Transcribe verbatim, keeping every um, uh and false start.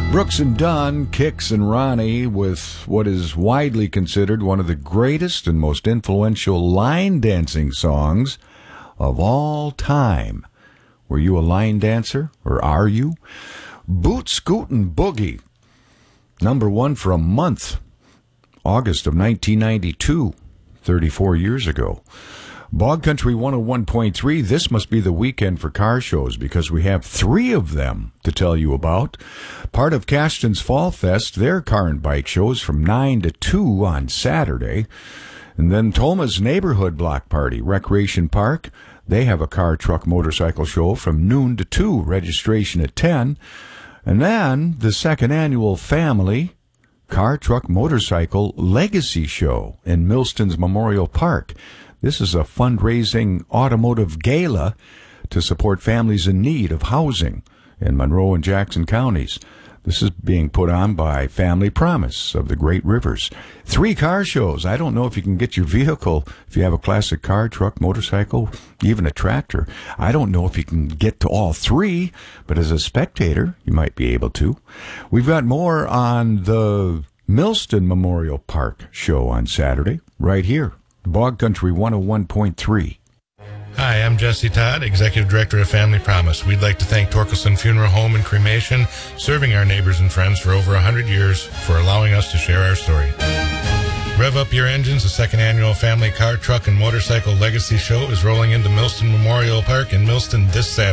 Brooks and Dunn, Kix and Ronnie with what is widely considered one of the greatest and most influential line dancing songs of all time. Were you a line dancer, or are you? Boot Scootin' Boogie, number one for a month, August of nineteen ninety-two, thirty-four years ago. Bog Country one oh one point three, this must be the weekend for car shows because we have three of them to tell you about. Part of Cashton's Fall Fest, their car and bike shows from nine to two on Saturday. And then Toma's Neighborhood Block Party, Recreation Park, they have a car, truck, motorcycle show from noon to two, registration at ten. And then the second annual Family Car, Truck, Motorcycle Legacy Show in Millston's Memorial Park. This is a fundraising automotive gala to support families in need of housing in Monroe and Jackson counties. This is being put on by Family Promise of the Great Rivers. Three car shows. I don't know if you can get your vehicle, if you have a classic car, truck, motorcycle, even a tractor. I don't know if you can get to all three, but as a spectator, you might be able to. We've got more on the Millston Memorial Park show on Saturday, right here. Bog Country one oh one point three. Hi, I'm Jesse Todd, Executive Director of Family Promise. We'd like to thank Torkelson Funeral Home and Cremation, serving our neighbors and friends for over one hundred years, for allowing us to share our story. Rev up your engines. The second annual Family Car, Truck, and Motorcycle Legacy Show is rolling into Millston Memorial Park in Millston this Saturday.